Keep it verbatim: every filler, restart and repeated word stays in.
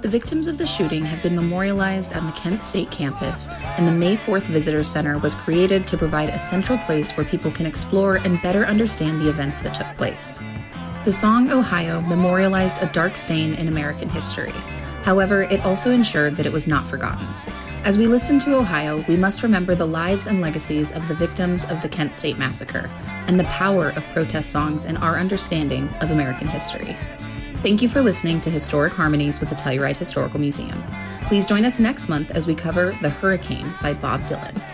The victims of the shooting have been memorialized on the Kent State campus, and the May fourth Visitor Center was created to provide a central place where people can explore and better understand the events that took place. The song Ohio memorialized a dark stain in American history. However, it also ensured that it was not forgotten. As we listen to Ohio, we must remember the lives and legacies of the victims of the Kent State Massacre and the power of protest songs in our understanding of American history. Thank you for listening to Historic Harmonies with the Telluride Historical Museum. Please join us next month as we cover The Hurricane by Bob Dylan.